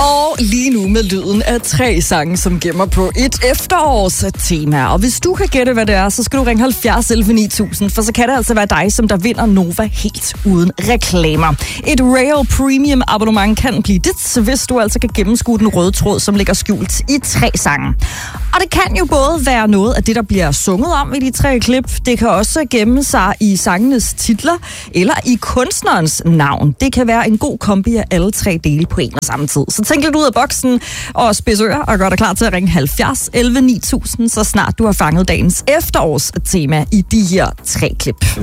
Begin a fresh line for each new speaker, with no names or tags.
Og lige nu med lyden af 3 sange, som gemmer på et efterårstema. Og hvis du kan gætte, hvad det er, så skal du ringe 70 11 9000, for så kan det altså være dig, som der vinder Nova helt uden reklamer. Et Rail Premium abonnement kan blive dit, hvis du altså kan gennemskue den røde tråd, som ligger skjult i 3 sange. Og det kan jo både være noget af det, der bliver sunget om i de 3 klip. Det kan også gemme sig i sangenes titler eller i kunstnerens navn. Det kan være en god kombi af alle 3 dele på en og samme tid. Så tænk lidt ud af boksen og spids ører og gør dig klar til at ringe 70 11 9000, så snart du har fanget dagens efterårstema i de her 3 klip.